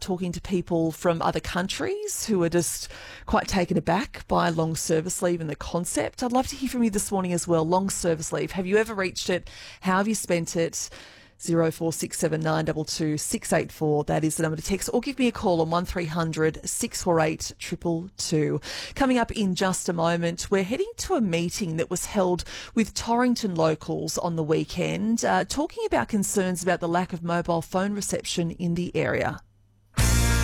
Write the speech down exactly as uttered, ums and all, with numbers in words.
talking to people from other countries who are just quite taken aback by long service leave and the concept. I'd love to hear from you this morning as well. Long service leave. Have you ever reached it? How have you spent it? zero four six seven nine two two six eight four. That is the number to text, or give me a call on one three hundred six four eight two two two. Coming up in just a moment, we're heading to a meeting that was held with Torrington locals on the weekend, uh, talking about concerns about the lack of mobile phone reception in the area.